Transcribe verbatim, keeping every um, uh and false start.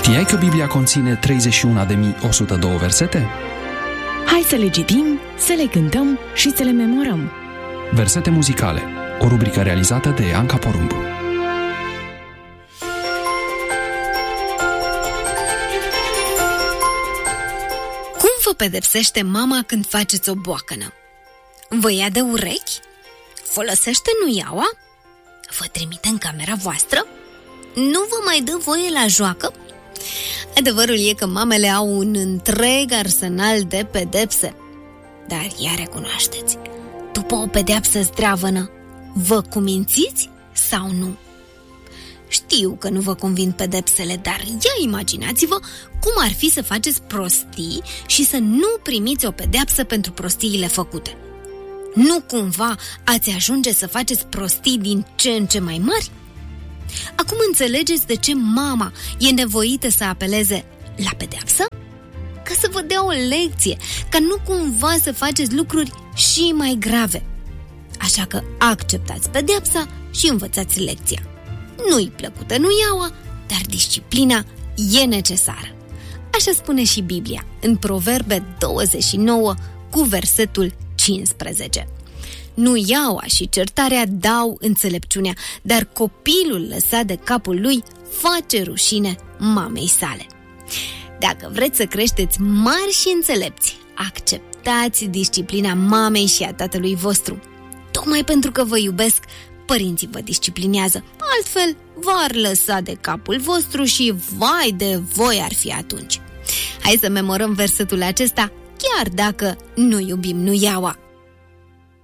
Știai că Biblia conține treizeci și unu de mii o sută doi versete? Hai să le citim, să le cântăm și să le memorăm. Versete muzicale, o rubrică realizată de Anca Porumb. Cum vă pedepsește mama când faceți o boacănă? Vă ia de urechi? Folosește nuiaua? Vă trimite în camera voastră? Nu vă mai dă voie la joacă? Adevărul e că mamele au un întreg arsenal de pedepse. Dar ia recunoașteți, după o pedeapsă zdravănă, vă cumințiți sau nu? Știu că nu vă convin pedepsele, dar ia imaginați-vă cum ar fi să faceți prostii și să nu primiți o pedeapsă pentru prostiile făcute. Nu cumva ați ajunge să faceți prostii din ce în ce mai mari? Acum înțelegeți de ce mama e nevoită să apeleze la pedeapsă? Ca să vă dea o lecție, ca nu cumva să faceți lucruri și mai grave. Așa că acceptați pedeapsa și învățați lecția. Nu-i plăcută nuiaua, dar disciplina e necesară. Așa spune și Biblia, în Proverbe douăzeci și nouă cu versetul cincisprezece. Nuiaua și certarea dau înțelepciunea, dar copilul lăsat de capul lui face rușine mamei sale. Dacă vreți să creșteți mari și înțelepți, acceptați disciplina mamei și a tatălui vostru. Tocmai pentru că vă iubesc, părinții vă disciplinează, altfel v-ar lăsa de capul vostru și vai de voi ar fi atunci. Hai să memorăm versetul acesta, chiar dacă nu iubim nuiaua.